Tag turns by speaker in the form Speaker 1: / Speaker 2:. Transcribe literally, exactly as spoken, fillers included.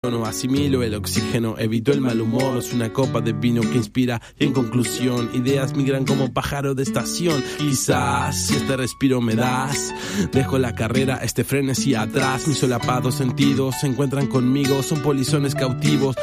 Speaker 1: No asimilo el oxígeno, evito el mal humor. Es una copa de vino que inspira y en conclusión ideas migran como pájaro de estación. Quizás si este respiro me das, dejo la carrera, este frenesí atrás. Mis solapados sentidos se encuentran conmigo, son polizones cautivos.